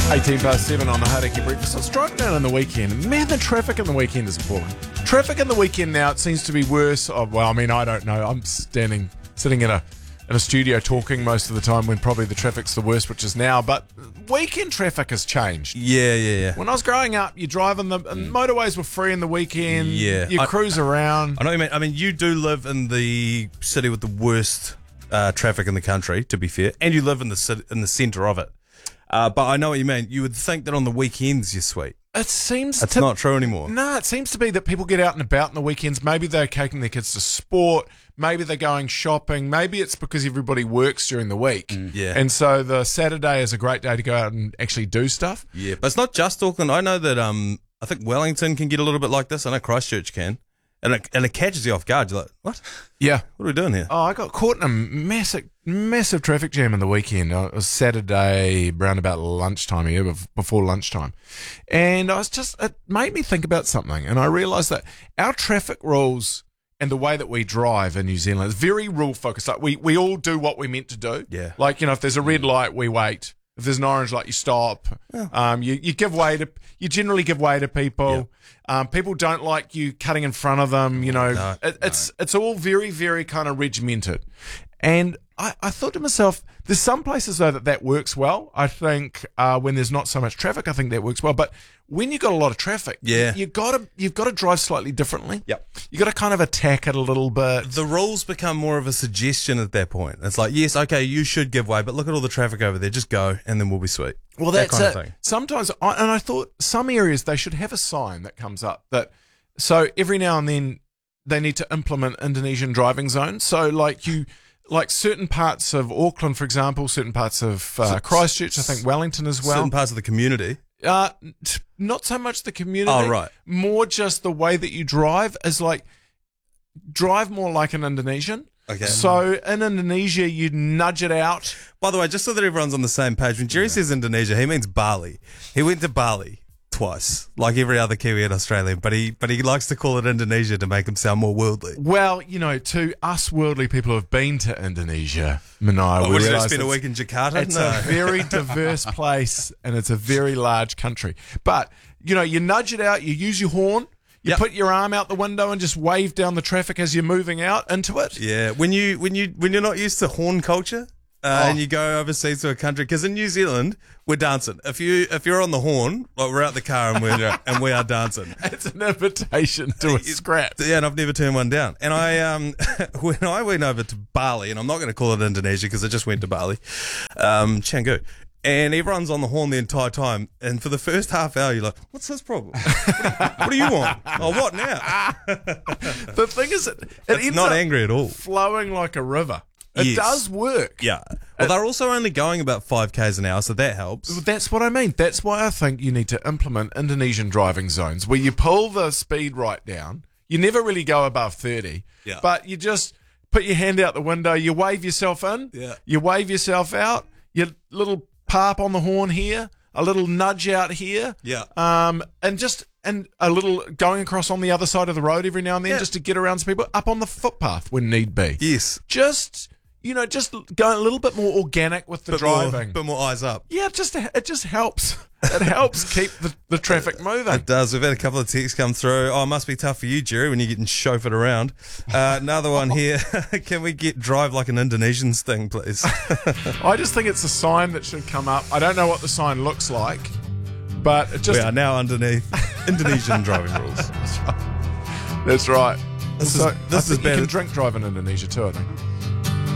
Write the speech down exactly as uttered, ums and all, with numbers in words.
eighteen past seven on the Hauraki Breakfast. I was driving down on the weekend, and man, the traffic on the weekend is appalling. Traffic on the weekend now, it seems to be worse. Oh, well, I mean, I don't know. I'm standing, sitting in a in a studio talking most of the time when probably the traffic's the worst, which is now. But weekend traffic has changed. Yeah, yeah, yeah. When I was growing up, you drive on the and motorways were free in the weekend. Yeah. You I- cruise around. I know what you mean. I mean, you do live in the city with the worst uh, traffic in the country, to be fair, and you live in the city, in the centre of it. Uh, but I know what you mean. You would think that on the weekends you're sweet. It seems It's to, not true anymore. No, it seems to be that people get out and about on the weekends. Maybe they're taking their kids to sport. Maybe they're going shopping. Maybe it's because everybody works during the week. yeah. And so the Saturday is a great day to go out and actually do stuff. Yeah, but it's not just Auckland. I know that um, I think Wellington can get a little bit like this. I know Christchurch can. And it, and it catches you off guard. You're like, what? Yeah. What are we doing here? Oh, I got caught in a massive, massive traffic jam on the weekend. It was Saturday around about lunchtime here, bef- before lunchtime. And I was just, it made me think about something. And I realised that our traffic rules and the way that we drive in New Zealand is very rule focused. Like we, we all do what we're meant to do. Yeah. Like, you know, if there's a red light, we wait. If there's an orange light, you stop. Yeah. Um, you, you give way to, you generally give way to people. Um, people don't like you cutting in front of them. You know, No, it, it's it's all very, very kind of regimented. And I, I thought to myself, there's some places though that that works well. I think uh, when there's not so much traffic, I think that works well. But when you've got a lot of traffic, Yeah. you, you gotta you've got to drive slightly differently. Yep. You got to kind of attack it a little bit. The rules become more of a suggestion at that point. It's like, yes, okay, you should give way, but look at all the traffic over there. Just go, and then we'll be sweet. Well, That that's kind it. of thing. Sometimes, I, and I thought some areas they should have a sign that comes up that, so every now and then they need to implement Indonesian driving zones. So like you, like certain parts of Auckland, for example, certain parts of uh, Christchurch, I think Wellington as well. Certain parts of the community. Uh, t- not so much the community. Oh, right. More just the way that you drive is like, drive more like an Indonesian. Okay. So in Indonesia, you nudge it out. By the way, just so that everyone's on the same page, when Jerry says Indonesia, he means Bali. He went to Bali twice, like every other Kiwi in Australia, but he but he likes to call it Indonesia to make him sound more worldly. Well, you know, to us worldly people who have been to Indonesia, Manai, Oh, we what, did I realise spend a it's- week in Jakarta? It's No. a very diverse place and it's a very large country. But, you know, you nudge it out, you use your horn, you Yep. put your arm out the window and just wave down the traffic as you're moving out into it. Yeah, when you when you when you're not used to horn culture uh, Oh. and you go overseas to a country, because in New Zealand we're dancing. If you if you're on the horn, like we're out the car and we're and we are dancing. It's an invitation to a scrap. Yeah, and I've never turned one down. And I, um, when I went over to Bali, and I'm not going to call it Indonesia because I just went to Bali, um, Canggu, and everyone's on the horn the entire time. And for the first half hour, you're like, "What's this problem? What do you want? Oh, what now?" The thing is, it, it It's ends not up angry at all. flowing like a river. It Yes. does work. Yeah. Well, they're also only going about five k's an hour, so that helps. That's what I mean. That's why I think you need to implement Indonesian driving zones where you pull the speed right down. You never really go above thirty, Yeah. but you just put your hand out the window, you wave yourself in, Yeah. you wave yourself out, your little parp on the horn here, a little nudge out here, Yeah. um, and just and a little going across on the other side of the road every now and then Yeah. just to get around some people, up on the footpath when need be. Yes. Just, you know, just going a little bit more organic with the Bit driving. more, bit more eyes up. Yeah, it just it just helps. It helps keep the, the traffic moving. It does. We've had a couple of texts come through. Oh, it must be tough for you, Jerry, when you're getting chauffeured around. Uh, another one here. Can we get drive like an Indonesian thing, please? I just think it's a sign that should come up. I don't know what the sign looks like, but it just We are now underneath Indonesian driving rules. that's right. This is- Also, this I is think you better- can drink drive in Indonesia too, I think.